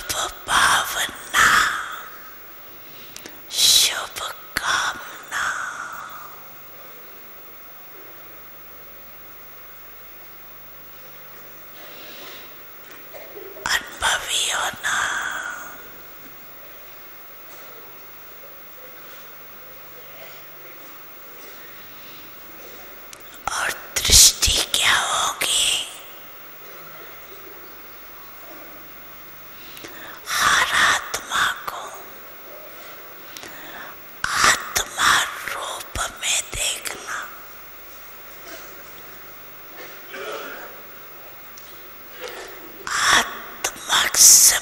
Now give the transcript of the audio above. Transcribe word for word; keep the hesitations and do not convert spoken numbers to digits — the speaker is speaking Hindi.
शुभ भावना, शुभ कामना, अनुभवी होना, और दृष्टि क्या होगी? हर आत्मा को आत्मा रूप में देखना। आत्मक से